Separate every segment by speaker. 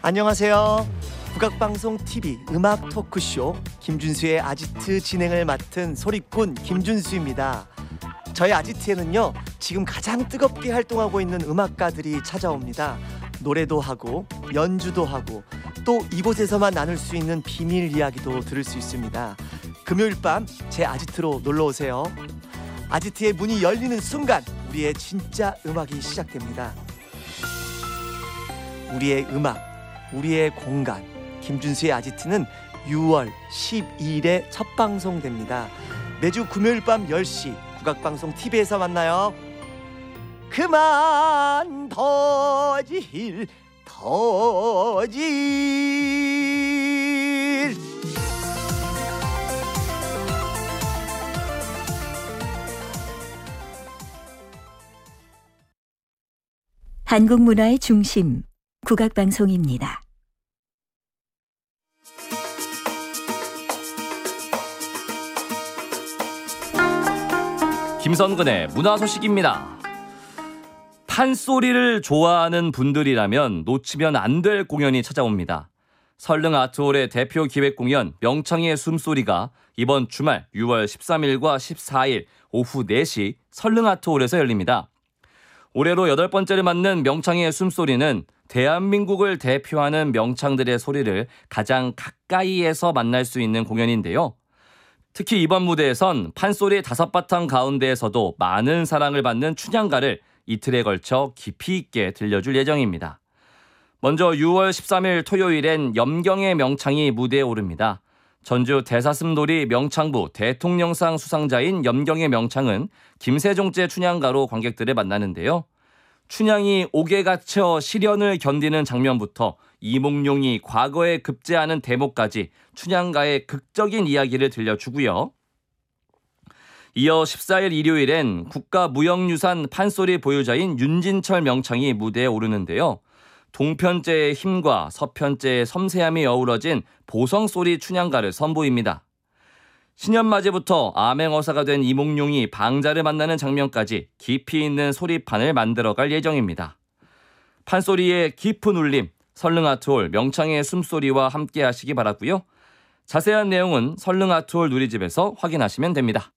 Speaker 1: 안녕하세요. 국악방송 TV 음악 토크쇼 김준수의 아지트 진행을 맡은 소리꾼 김준수입니다. 저희 아지트에는요, 지금 가장 뜨겁게 활동하고 있는 음악가들이 찾아옵니다. 노래도 하고 연주도 하고 또 이곳에서만 나눌 수 있는 비밀 이야기도 들을 수 있습니다. 금요일 밤 제 아지트로 놀러오세요. 아지트의 문이 열리는 순간 우리의 진짜 음악이 시작됩니다. 우리의 음악, 우리의 공간, 김준수의 아지트는 6월 12일에 첫 방송됩니다. 매주 금요일 밤 10시 국악방송 TV에서 만나요. 그만 터질
Speaker 2: 한국 문화의 중심, 국악방송입니다.
Speaker 3: 김선근의 문화 소식입니다. 판소리를 좋아하는 분들이라면 놓치면 안 될 공연이 찾아옵니다. 설릉 아트홀의 대표 기획 공연 명창의 숨소리가 이번 주말 6월 13일과 14일 오후 4시 설릉 아트홀에서 열립니다. 올해로 8번째를 맞는 명창의 숨소리는 대한민국을 대표하는 명창들의 소리를 가장 가까이에서 만날 수 있는 공연인데요. 특히 이번 무대에선 판소리 5바탕 가운데에서도 많은 사랑을 받는 춘향가를 이틀에 걸쳐 깊이 있게 들려줄 예정입니다. 먼저 6월 13일 토요일엔 염경의 명창이 무대에 오릅니다. 전주 대사슴놀이 명창부 대통령상 수상자인 염경의 명창은 김세종제 춘향가로 관객들을 만나는데요. 춘향이 옥에 갇혀 시련을 견디는 장면부터 이몽룡이 과거에 급제하는 대목까지 춘향가의 극적인 이야기를 들려주고요. 이어 14일 일요일엔 국가무형유산 판소리 보유자인 윤진철 명창이 무대에 오르는데요. 동편제의 힘과 서편제의 섬세함이 어우러진 보성소리 춘향가를 선보입니다. 신년맞이부터 암행어사가 된 이몽룡이 방자를 만나는 장면까지 깊이 있는 소리판을 만들어갈 예정입니다. 판소리의 깊은 울림, 설릉아트홀 명창의 숨소리와 함께 하시기 바라고요. 자세한 내용은 설릉아트홀 누리집에서 확인하시면 됩니다.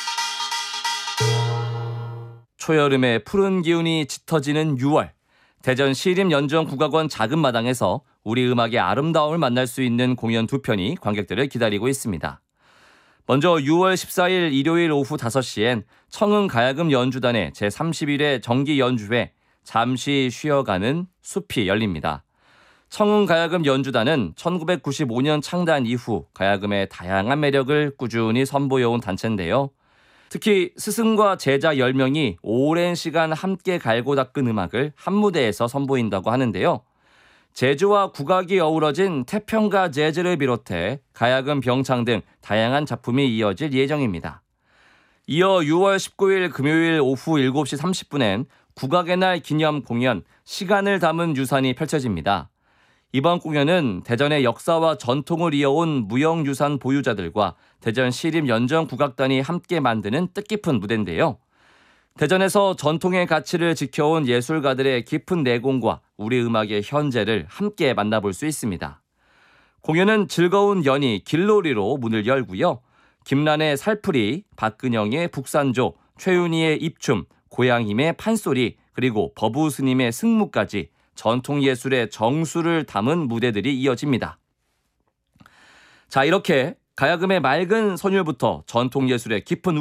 Speaker 3: 초여름의 푸른 기운이 짙어지는 6월, 대전 시립연주원국악원 작은 마당에서 우리 음악의 아름다움을 만날 수 있는 공연 2편이 관객들을 기다리고 있습니다. 먼저 6월 14일 일요일 오후 5시엔 청흥가야금 연주단의 제31회 정기연주회 잠시 쉬어가는 숲이 열립니다. 청흥가야금 연주단은 1995년 창단 이후 가야금의 다양한 매력을 꾸준히 선보여온 단체인데요. 특히 스승과 제자 10명이 오랜 시간 함께 갈고 닦은 음악을 한 무대에서 선보인다고 하는데요. 재즈와 국악이 어우러진 태평가 재즈를 비롯해 가야금, 병창 등 다양한 작품이 이어질 예정입니다. 이어 6월 19일 금요일 오후 7시 30분엔 국악의 날 기념 공연 시간을 담은 유산이 펼쳐집니다. 이번 공연은 대전의 역사와 전통을 이어온 무형유산 보유자들과 대전 시립연주원국악단이 함께 만드는 뜻깊은 무대인데요. 대전에서 전통의 가치를 지켜온 예술가들의 깊은 내공과 우리 음악의 현재를 함께 만나볼 수 있습니다. 공연은 즐거운 연희 길놀이로 문을 열고요. 김란의 살풀이, 박근영의 북산조, 최윤희의 입춤, 고양힘의 판소리, 그리고 버부스님의 승무까지 전통예술의 정수를 담은 무대들이 이어집니다. 자, 이렇게 가야금의 맑은 선율부터 전통예술의 깊은